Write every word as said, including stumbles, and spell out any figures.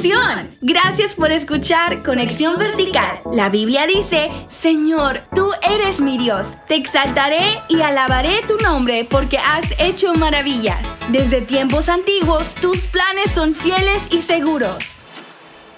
bendición. Gracias por escuchar Conexión Vertical. La Biblia dice, Señor, tú eres mi Dios. Te exaltaré y alabaré tu nombre porque has hecho maravillas. Desde tiempos antiguos, tus planes son fieles y seguros.